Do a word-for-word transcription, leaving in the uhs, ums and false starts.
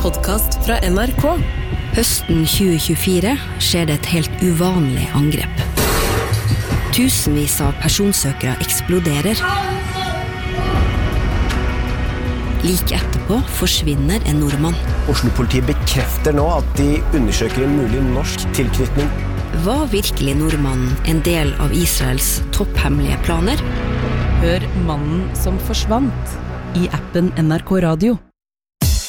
podcast fra N R K. Høsten tjue tjuefire skjer det et helt uvanlig angrep. Tusenvis av personsøkere eksploderer. Like etterpå forsvinner en nordmann. Oslo-politiet bekrefter nå at de undersøker en mulig norsk tilknytning. Var virkelig nordmannen en del av Israels topphemmelige planer? Hør Mannen som forsvant i appen N R K Radio.